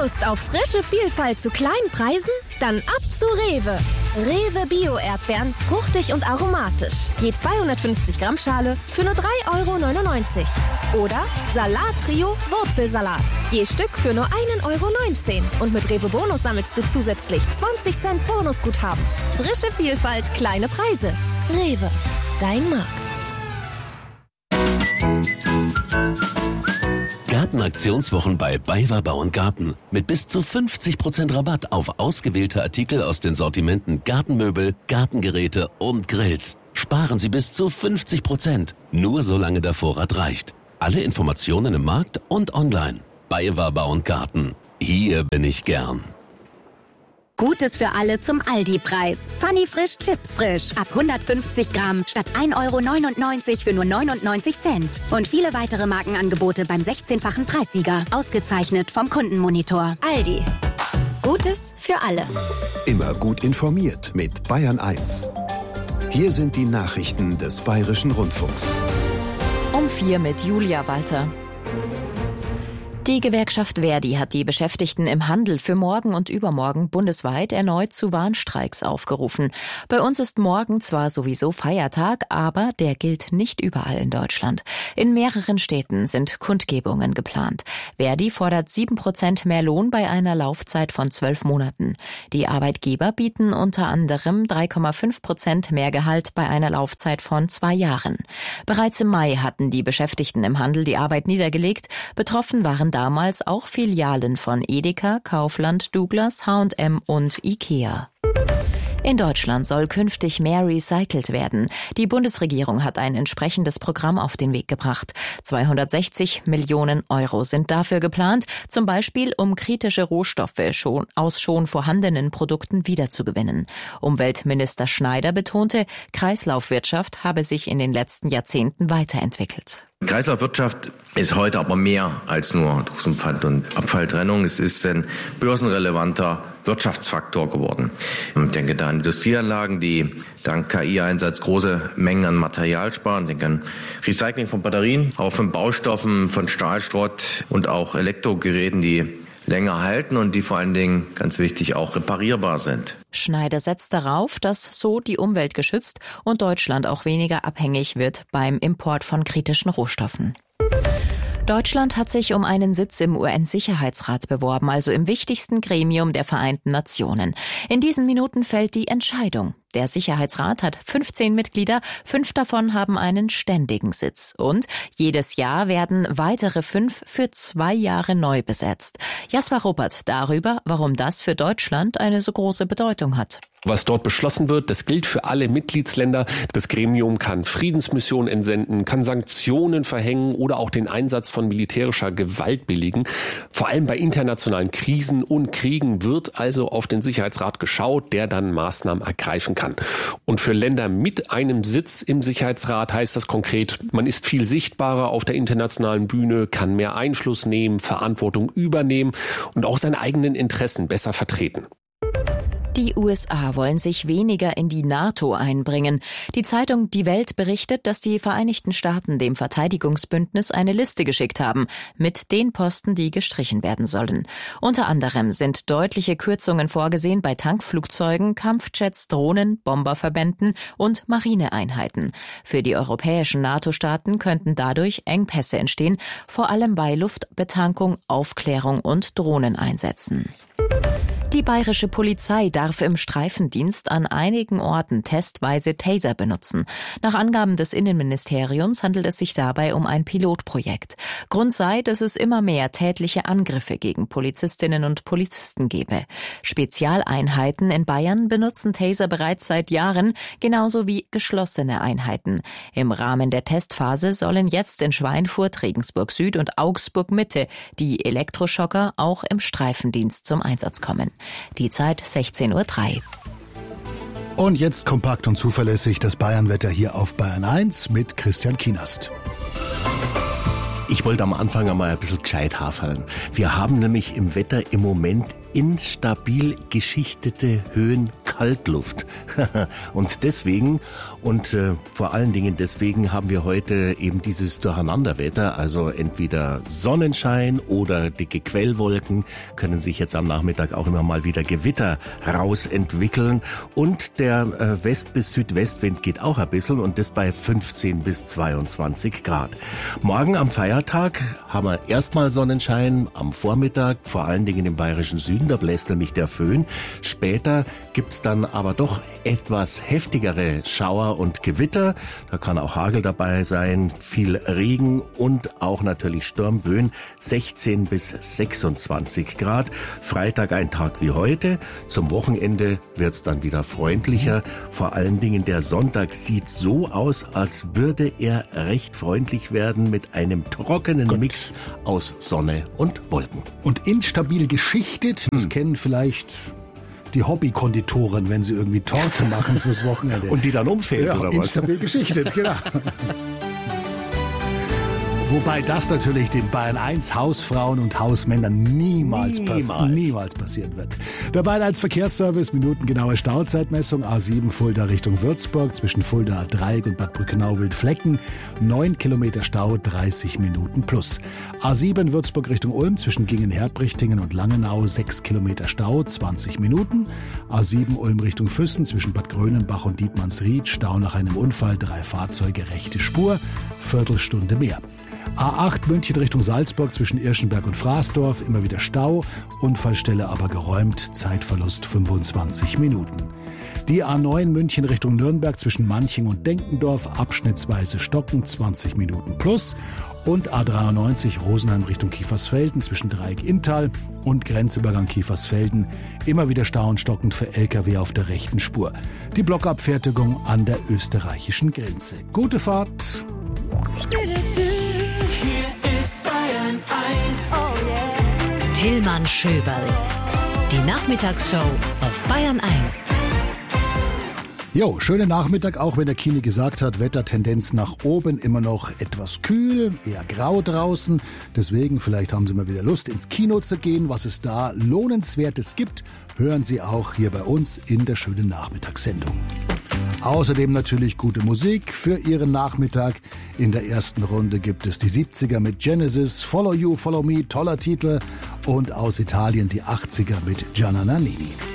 Lust auf frische Vielfalt zu kleinen Preisen? Dann ab zu Rewe. Rewe Bio-Erdbeeren, fruchtig und aromatisch. Je 250 Gramm Schale für nur 3,99 €. Oder Salat-Trio Wurzelsalat. Je Stück für nur 1,19 €. Und mit Rewe Bonus sammelst du zusätzlich 20 Cent Bonusguthaben. Frische Vielfalt, kleine Preise. Rewe, dein Markt. Gartenaktionswochen bei BayWa Bau & Garten. Mit bis zu 50% Rabatt auf ausgewählte Artikel aus den Sortimenten Gartenmöbel, Gartengeräte und Grills. Sparen Sie bis zu 50%. Nur solange der Vorrat reicht. Alle Informationen im Markt und online. BayWa Bau & Garten. Hier bin ich gern. Gutes für alle zum Aldi-Preis. Funny Frisch Chips frisch. Ab 150 Gramm statt 1,99 € für nur 99 Cent. Und viele weitere Markenangebote beim 16-fachen Preissieger. Ausgezeichnet vom Kundenmonitor. Aldi. Gutes für alle. Immer gut informiert mit Bayern 1. Hier sind die Nachrichten des Bayerischen Rundfunks. Um 4 mit Julia Walter. Die Gewerkschaft ver.di hat die Beschäftigten im Handel für morgen und übermorgen bundesweit erneut zu Warnstreiks aufgerufen. Bei uns ist morgen zwar sowieso Feiertag, aber der gilt nicht überall in Deutschland. In mehreren Städten sind Kundgebungen geplant. ver.di fordert 7% mehr Lohn bei einer Laufzeit von 12 Monaten. Die Arbeitgeber bieten unter anderem 3,5% mehr Gehalt bei einer Laufzeit von 2 Jahren. Bereits im Mai hatten die Beschäftigten im Handel die Arbeit niedergelegt. Betroffen waren damals auch Filialen von Edeka, Kaufland, Douglas, H&M und Ikea. In Deutschland soll künftig mehr recycelt werden. Die Bundesregierung hat ein entsprechendes Programm auf den Weg gebracht. 260 Millionen € sind dafür geplant, zum Beispiel um kritische Rohstoffe aus schon vorhandenen Produkten wiederzugewinnen. Umweltminister Schneider betonte, Kreislaufwirtschaft habe sich in den letzten Jahrzehnten weiterentwickelt. Kreislaufwirtschaft ist heute aber mehr als nur Dosenpfand und Abfalltrennung. Es ist ein börsenrelevanter Wirtschaftsfaktor geworden. Ich denke da an Industrieanlagen, die dank KI-Einsatz große Mengen an Material sparen. Ich denke an Recycling von Batterien, auch von Baustoffen, von Stahlschrott und auch Elektrogeräten, die länger halten und die vor allen Dingen, ganz wichtig, auch reparierbar sind. Schneider setzt darauf, dass so die Umwelt geschützt und Deutschland auch weniger abhängig wird beim Import von kritischen Rohstoffen. Deutschland hat sich um einen Sitz im UN-Sicherheitsrat beworben, also im wichtigsten Gremium der Vereinten Nationen. In diesen Minuten fällt die Entscheidung. Der Sicherheitsrat hat 15 Mitglieder, 5 davon haben einen ständigen Sitz. Und jedes Jahr werden weitere 5 für 2 Jahre neu besetzt. Jasper Ruppert darüber, warum das für Deutschland eine so große Bedeutung hat. Was dort beschlossen wird, das gilt für alle Mitgliedsländer. Das Gremium kann Friedensmissionen entsenden, kann Sanktionen verhängen oder auch den Einsatz von militärischer Gewalt billigen. Vor allem bei internationalen Krisen und Kriegen wird also auf den Sicherheitsrat geschaut, der dann Maßnahmen ergreifen kann. Und für Länder mit einem Sitz im Sicherheitsrat heißt das konkret, man ist viel sichtbarer auf der internationalen Bühne, kann mehr Einfluss nehmen, Verantwortung übernehmen und auch seine eigenen Interessen besser vertreten. Die USA wollen sich weniger in die NATO einbringen. Die Zeitung Die Welt berichtet, dass die Vereinigten Staaten dem Verteidigungsbündnis eine Liste geschickt haben mit den Posten, die gestrichen werden sollen. Unter anderem sind deutliche Kürzungen vorgesehen bei Tankflugzeugen, Kampfjets, Drohnen, Bomberverbänden und Marineeinheiten. Für die europäischen NATO-Staaten könnten dadurch Engpässe entstehen, vor allem bei Luftbetankung, Aufklärung und Drohneneinsätzen. Die bayerische Polizei darf im Streifendienst an einigen Orten testweise Taser benutzen. Nach Angaben des Innenministeriums handelt es sich dabei um ein Pilotprojekt. Grund sei, dass es immer mehr tätliche Angriffe gegen Polizistinnen und Polizisten gebe. Spezialeinheiten in Bayern benutzen Taser bereits seit Jahren, genauso wie geschlossene Einheiten. Im Rahmen der Testphase sollen jetzt in Schweinfurt, Regensburg Süd und Augsburg Mitte die Elektroschocker auch im Streifendienst zum Einsatz kommen. Die Zeit 16:03 Uhr. Und jetzt kompakt und zuverlässig das Bayernwetter hier auf Bayern 1 mit Christian Kienast. Ich wollte am Anfang einmal ein bisschen gescheit haferln. Wir haben nämlich im Wetter im Moment instabil geschichtete Höhen Kaltluft. Und deswegen vor allen Dingen deswegen haben wir heute eben dieses Durcheinanderwetter, also entweder Sonnenschein oder dicke Quellwolken, können sich jetzt am Nachmittag auch immer mal wieder Gewitter rausentwickeln und der West- bis Südwestwind geht auch ein bisschen und das bei 15 bis 22 Grad. Morgen am Feiertag haben wir erstmal Sonnenschein am Vormittag, vor allen Dingen im bayerischen Süden, da bläst nämlich der Föhn. Später gibt's dann aber doch etwas heftigere Schauer und Gewitter. Da kann auch Hagel dabei sein, viel Regen und auch natürlich Sturmböen, 16 bis 26 Grad. Freitag ein Tag wie heute. Zum Wochenende wird's dann wieder freundlicher. Vor allen Dingen der Sonntag sieht so aus, als würde er recht freundlich werden mit einem trockenen Mix aus Sonne und Wolken. Und instabil geschichtet, das kennen vielleicht die Hobbykonditoren, wenn sie irgendwie Torte machen fürs Wochenende. Und die dann umfällt, ja, oder was? Instabil geschichtet, genau. Wobei das natürlich den Bayern 1 Hausfrauen und Hausmännern niemals passieren wird. Der Bayern 1 Verkehrsservice, minutengenaue Stauzeitmessung, A7 Fulda Richtung Würzburg, zwischen Fulda Dreieck und Bad Brückenau-Wildflecken, 9 Kilometer Stau, 30 Minuten plus. A7 Würzburg Richtung Ulm, zwischen Gingen-Herbrichtingen und Langenau, 6 Kilometer Stau, 20 Minuten. A7 Ulm Richtung Füssen, zwischen Bad Grönenbach und Dietmannsried, Stau nach einem Unfall, 3 Fahrzeuge, rechte Spur, Viertelstunde mehr. A8 München Richtung Salzburg zwischen Irschenberg und Fraßdorf, immer wieder Stau, Unfallstelle aber geräumt, Zeitverlust 25 Minuten. Die A9 München Richtung Nürnberg zwischen Manching und Denkendorf, abschnittsweise Stocken, 20 Minuten plus. Und A93 Rosenheim Richtung Kiefersfelden zwischen Dreieck-Inntal und Grenzübergang Kiefersfelden, immer wieder Stau und stockend für Lkw auf der rechten Spur. Die Blockabfertigung an der österreichischen Grenze. Gute Fahrt! Tillmann Schöberl. Die Nachmittagsshow auf Bayern 1. Jo, schönen Nachmittag, auch wenn der Kini gesagt hat, Wettertendenz nach oben, immer noch etwas kühl, eher grau draußen. Deswegen, vielleicht haben Sie mal wieder Lust, ins Kino zu gehen. Was es da Lohnenswertes gibt, hören Sie auch hier bei uns in der schönen Nachmittagssendung. Außerdem natürlich gute Musik für Ihren Nachmittag. In der ersten Runde gibt es die 70er mit Genesis, Follow You, Follow Me, toller Titel. Und aus Italien die 80er mit Gianna Nannini.